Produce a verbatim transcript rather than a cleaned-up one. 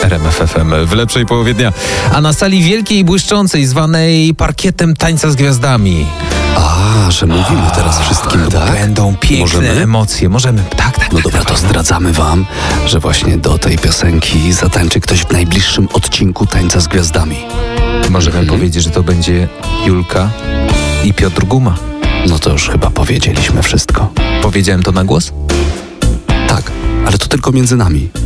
R M F F M w lepszej połowie dnia. A na sali wielkiej i błyszczącej, zwanej parkietem Tańca z Gwiazdami. A, że mówimy A, teraz wszystkim, tak? Będą piękne Możemy? emocje. Możemy, tak, tak. No tak, dobra, tak, to zdradzamy wam, że właśnie do tej piosenki zatańczy ktoś w najbliższym odcinku Tańca z Gwiazdami. Możemy mhm. powiedzieć, że to będzie Julka i Piotr Guma. No to już chyba powiedzieliśmy wszystko. Powiedziałem to na głos? Tak, ale to tylko między nami.